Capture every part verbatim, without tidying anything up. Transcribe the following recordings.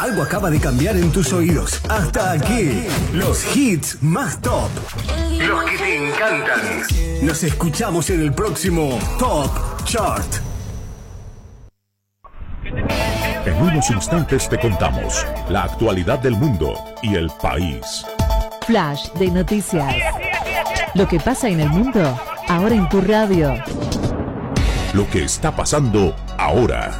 Algo acaba de cambiar en tus oídos. Hasta aquí, los hits más top. Los que te encantan. Nos escuchamos en el próximo Top Chart. En unos instantes te contamos la actualidad del mundo y el país. Flash de noticias. Lo que pasa en el mundo, ahora en tu radio. Lo que está pasando ahora.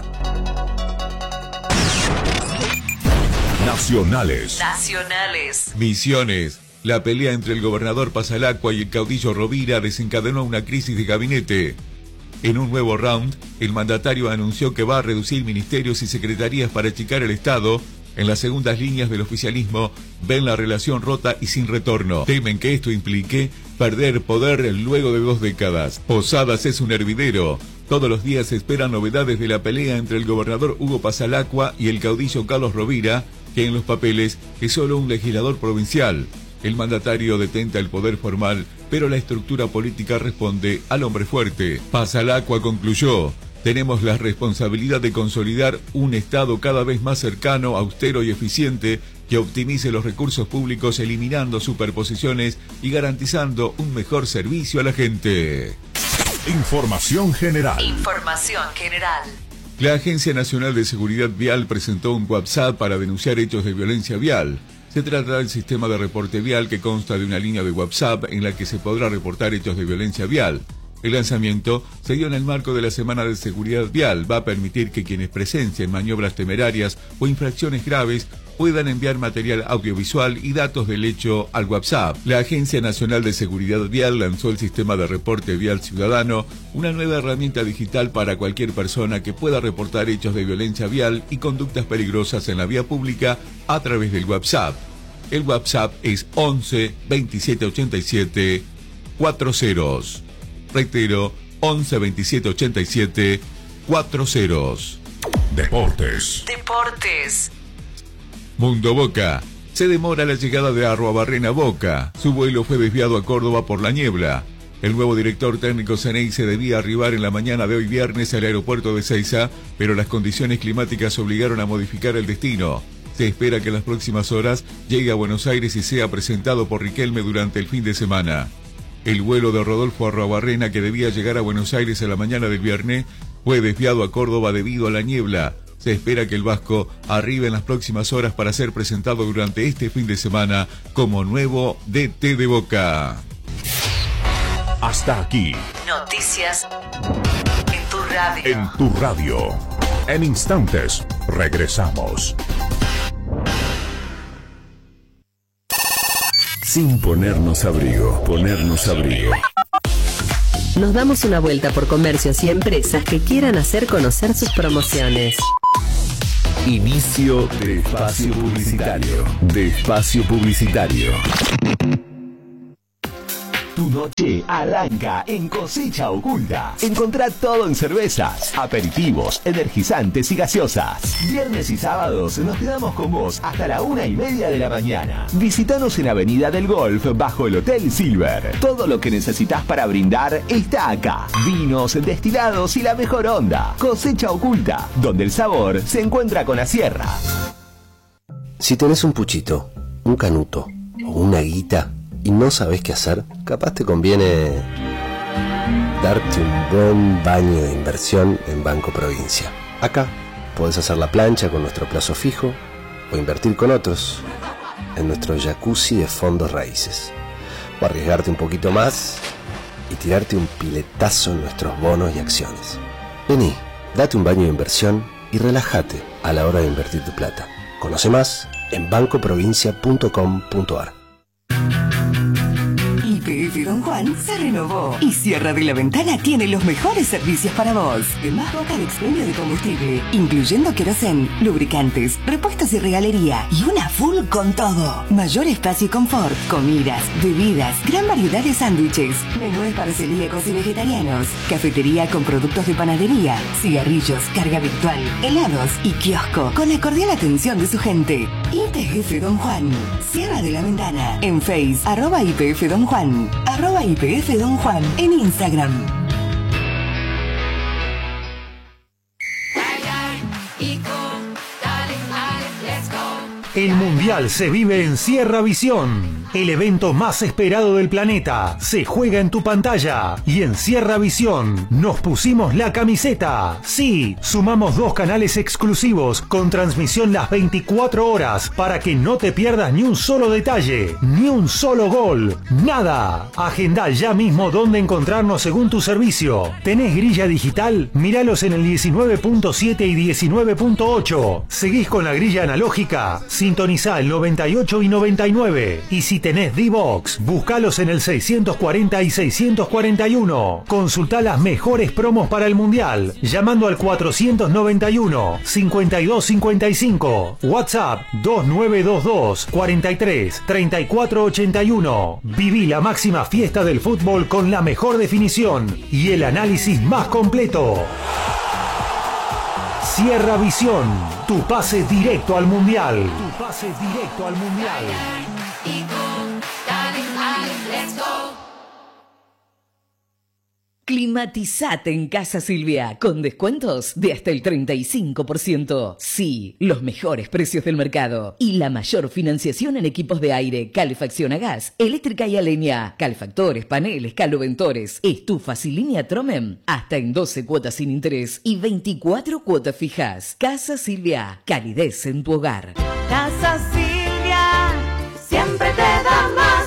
Nacionales. Nacionales. Misiones. La pelea entre el gobernador Pasalacqua y el caudillo Rovira desencadenó una crisis de gabinete. En un nuevo round, el mandatario anunció que va a reducir ministerios y secretarías para achicar el Estado. En las segundas líneas del oficialismo ven la relación rota y sin retorno. Temen que esto implique perder poder luego de dos décadas. Posadas es un hervidero. Todos los días se esperan novedades de la pelea entre el gobernador Hugo Pasalacqua y el caudillo Carlos Rovira, que en los papeles es solo un legislador provincial. El mandatario detenta el poder formal, pero la estructura política responde al hombre fuerte. Pasalacqua concluyó: tenemos la responsabilidad de consolidar un Estado cada vez más cercano, austero y eficiente, que optimice los recursos públicos eliminando superposiciones y garantizando un mejor servicio a la gente. Información general. Información general. La Agencia Nacional de Seguridad Vial presentó un WhatsApp para denunciar hechos de violencia vial. Se trata del sistema de reporte vial que consta de una línea de WhatsApp en la que se podrá reportar hechos de violencia vial. El lanzamiento se dio en el marco de la Semana de Seguridad Vial. Va a permitir que quienes presencien maniobras temerarias o infracciones graves puedan enviar material audiovisual y datos del hecho al WhatsApp. La Agencia Nacional de Seguridad Vial lanzó el sistema de reporte vial ciudadano, una nueva herramienta digital para cualquier persona que pueda reportar hechos de violencia vial y conductas peligrosas en la vía pública a través del WhatsApp. El WhatsApp es once veintisiete ochenta y siete cuatro ceros. Reitero, once veintisiete ochenta y siete cuatro ceros. Deportes. Deportes. Mundo Boca. Se demora la llegada de Arruabarrena a Boca. Su vuelo fue desviado a Córdoba por la niebla. El nuevo director técnico Ceneice debía arribar en la mañana de hoy viernes al aeropuerto de Seiza, pero las condiciones climáticas obligaron a modificar el destino. Se espera que en las próximas horas llegue a Buenos Aires y sea presentado por Riquelme durante el fin de semana. El vuelo de Rodolfo Arruabarrena, que debía llegar a Buenos Aires a la mañana del viernes, fue desviado a Córdoba debido a la niebla. Se espera que el vasco arribe en las próximas horas para ser presentado durante este fin de semana como nuevo D T de Boca. Hasta aquí. Noticias en tu radio. En tu radio. En instantes, regresamos. Sin ponernos abrigo, ponernos abrigo. Nos damos una vuelta por comercios y empresas que quieran hacer conocer sus promociones. Inicio de espacio publicitario. De espacio publicitario. Tu noche arranca en Cosecha Oculta. Encontrá todo en cervezas, aperitivos, energizantes y gaseosas. Viernes y sábados nos quedamos con vos hasta la una y media de la mañana. Visítanos en Avenida del Golf bajo el Hotel Silver. Todo lo que necesitas para brindar está acá. Vinos, destilados y la mejor onda. Cosecha Oculta, donde el sabor se encuentra con la sierra. Si tenés un puchito, un canuto o una guita y no sabés qué hacer, capaz te conviene darte un buen baño de inversión en Banco Provincia. Acá podés hacer la plancha con nuestro plazo fijo o invertir con otros en nuestro jacuzzi de fondos raíces, o arriesgarte un poquito más y tirarte un piletazo en nuestros bonos y acciones. Vení, date un baño de inversión y relájate a la hora de invertir tu plata. Conoce más en banco provincia punto com punto ar. Y P F Don Juan se renovó y Sierra de la Ventana tiene los mejores servicios para vos. Más boca de expendio de combustible, incluyendo querosén, lubricantes, repuestos y regalería, y una full con todo. Mayor espacio y confort, comidas, bebidas, gran variedad de sándwiches, menúes para celíacos y vegetarianos, cafetería con productos de panadería, cigarrillos, carga virtual, helados y kiosco con la cordial atención de su gente. Y P F Don Juan, Sierra de la Ventana, en Face, arroba I P F Don Juan, arroba I P F Don Juan, en Instagram. Y con, dale, dale, let's go. El Mundial se vive en Sierra Visión. El evento más esperado del planeta se juega en tu pantalla. Y en Sierra Visión nos pusimos la camiseta. Sí, sumamos dos canales exclusivos con transmisión las veinticuatro horas para que no te pierdas ni un solo detalle, ni un solo gol, nada. Agenda ya mismo dónde encontrarnos según tu servicio. ¿Tenés grilla digital? Míralos en el diecinueve punto siete y diecinueve punto ocho. ¿Seguís con la grilla analógica? Sintonizá el noventa y ocho y noventa y nueve. Y si tenés D-Box, buscalos en el seiscientos cuarenta y seiscientos cuarenta y uno. Consultá las mejores promos para el Mundial llamando al cuatrocientos noventa y uno, cincuenta y dos cincuenta y cinco. WhatsApp dos nueve dos dos, cuarenta y tres, treinta y cuatro ochenta y uno. Viví la máxima fiesta del fútbol con la mejor definición y el análisis más completo. Sierra Visión, tu pase directo al Mundial. Tu pase directo al Mundial. Climatizate en Casa Silvia, con descuentos de hasta el treinta y cinco por ciento. Sí, los mejores precios del mercado y la mayor financiación en equipos de aire, calefacción a gas, eléctrica y a leña, calefactores, paneles, caloventores, estufas y línea Tromem, hasta en doce cuotas sin interés y veinticuatro cuotas fijas. Casa Silvia, calidez en tu hogar. Casa Silvia, siempre te da más.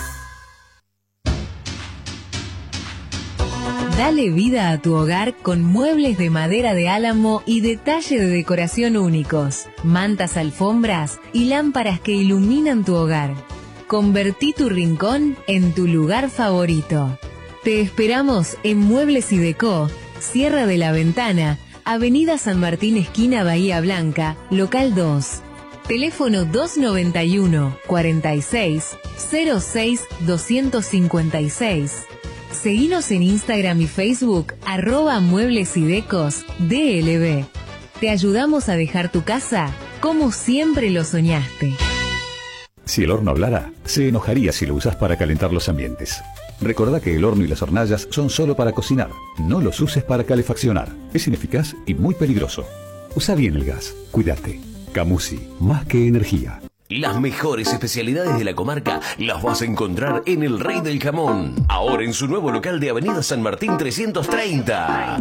Dale vida a tu hogar con muebles de madera de álamo y detalle de decoración únicos, mantas, alfombras y lámparas que iluminan tu hogar. Convertí tu rincón en tu lugar favorito. Te esperamos en Muebles y Decó, Sierra de la Ventana, Avenida San Martín esquina Bahía Blanca, local dos. Teléfono dos noventa y uno, cuarenta y seis, cero seis, doscientos cincuenta y seis. Seguinos en Instagram y Facebook, arroba Muebles y Decos D L B. Te ayudamos a dejar tu casa como siempre lo soñaste. Si el horno hablara, se enojaría si lo usas para calentar los ambientes. Recordá que el horno y las hornallas son solo para cocinar. No los uses para calefaccionar. Es ineficaz y muy peligroso. Usa bien el gas. Cuídate. Camusi, más que energía. Las mejores especialidades de la comarca las vas a encontrar en El Rey del Jamón. Ahora en su nuevo local de Avenida San Martín trescientos treinta.